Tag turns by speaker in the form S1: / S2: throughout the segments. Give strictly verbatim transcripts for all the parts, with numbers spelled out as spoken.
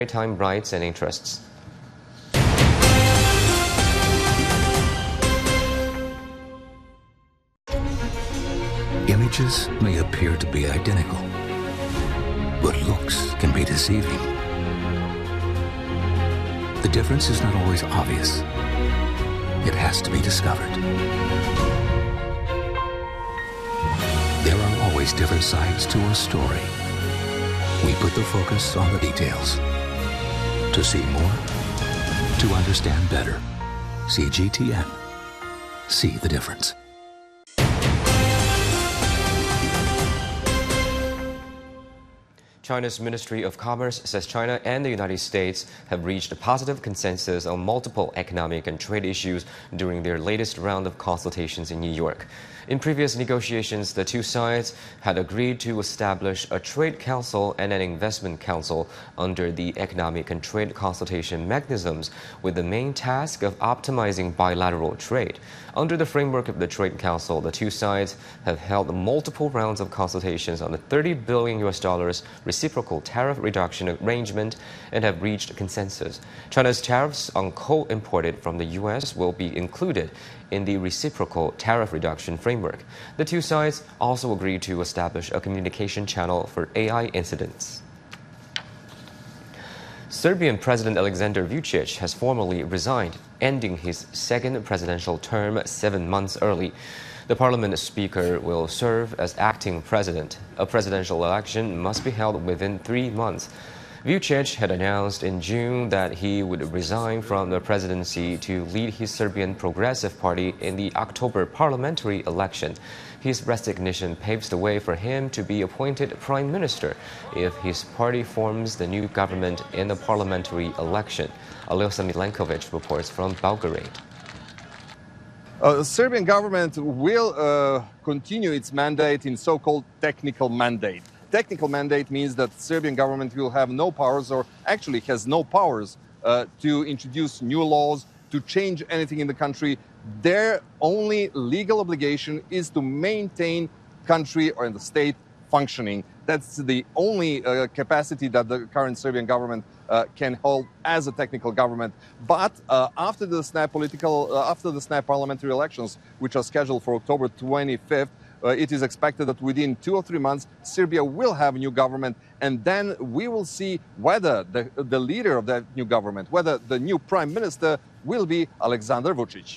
S1: maritime rights and interests.
S2: Images may appear to be identical, but looks can be deceiving. The difference is not always obvious. It has to be discovered. There are always different sides to a story. We put the focus on the details. To see more, to understand better. C G T N. See the difference.
S1: China's Ministry of Commerce says China and the United States have reached a positive consensus on multiple economic and trade issues during their latest round of consultations in New York. In previous negotiations, the two sides had agreed to establish a trade council and an investment council under the economic and trade consultation mechanisms, with the main task of optimizing bilateral trade. Under the framework of the Trade Council, the two sides have held multiple rounds of consultations on the thirty billion U S dollars reciprocal tariff reduction arrangement and have reached consensus. China's tariffs on coal imported from the U S will be included in the reciprocal tariff reduction framework. The two sides also agreed to establish a communication channel for A I incidents. Serbian President Aleksandar Vučić has formally resigned, ending his second presidential term seven months early. The parliament speaker will serve as acting president. A presidential election must be held within three months. Vučić had announced in June that he would resign from the presidency to lead his Serbian Progressive Party in the October parliamentary election. His resignation paves the way for him to be appointed prime minister if his party forms the new government in the parliamentary election. Aljosa Milenkovic reports from Belgrade.
S3: Uh, the Serbian government will uh, continue its mandate in so-called technical mandate. Technical mandate means that the Serbian government will have no powers, or actually has no powers, uh, to introduce new laws, to change anything in the country. Their only legal obligation is to maintain country or the state functioning. That's the only uh, capacity that the current Serbian government uh, can hold as a technical government. But uh, after the snap political, uh, after the snap parliamentary elections, which are scheduled for October twenty-fifth, uh, it is expected that within two or three months, Serbia will have a new government, and then we will see whether the, the leader of that new government, whether the new prime minister will be Aleksandar Vučić.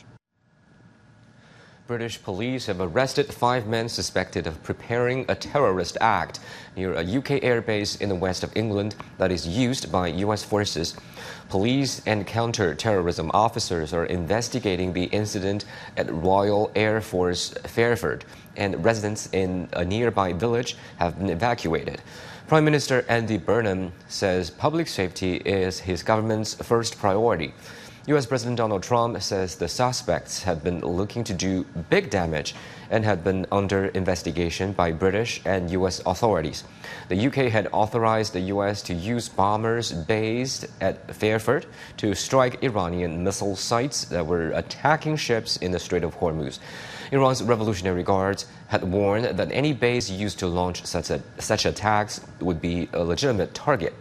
S1: British police have arrested five men suspected of preparing a terrorist act near a U K airbase in the west of England that is used by U S forces. Police and counter-terrorism officers are investigating the incident at Royal Air Force Fairford, and residents in a nearby village have been evacuated. Prime Minister Andy Burnham says public safety is his government's first priority. U S President Donald Trump says the suspects have been looking to do big damage and had been under investigation by British and U S authorities. The U K had authorized the U S to use bombers based at Fairford to strike Iranian missile sites that were attacking ships in the Strait of Hormuz. Iran's Revolutionary Guards had warned that any base used to launch such, a, such attacks would be a legitimate target.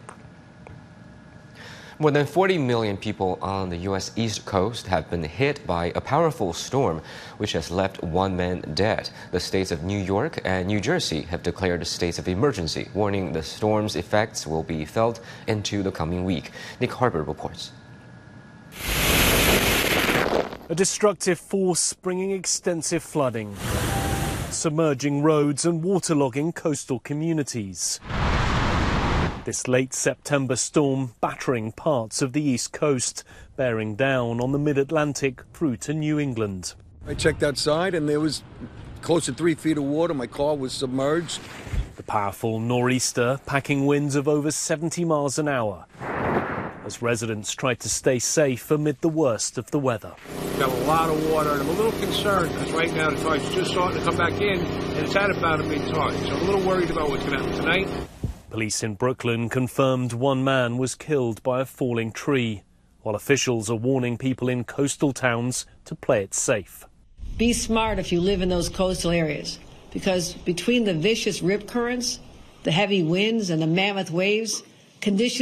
S1: More than forty million people on the U S East Coast have been hit by a powerful storm, which has left one man dead. The states of New York and New Jersey have declared states of emergency, warning the storm's effects will be felt into the coming week. Nick Harper reports.
S4: A destructive force bringing extensive flooding, submerging roads and waterlogging coastal communities. This late September storm battering parts of the East Coast, bearing down on the mid-Atlantic through to New England.
S5: I checked outside and there was close to three feet of water. My car was submerged.
S4: The powerful nor'easter packing winds of over seventy miles an hour as residents tried to stay safe amid the worst of the weather.
S6: We've got a lot of water, and I'm a little concerned because right now the tide's just starting to come back in, and it's at about a mid-tide. So I'm a little worried about what's going to happen tonight.
S4: Police in Brooklyn confirmed one man was killed by a falling tree, while officials are warning people in coastal towns to play it safe.
S7: Be smart if you live in those coastal areas, because between the vicious rip currents, the heavy winds, and the mammoth waves, conditions